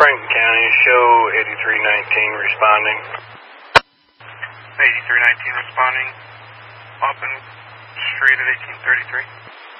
Franklin County, show 8319 responding. 8319 responding. Up and street at 1833.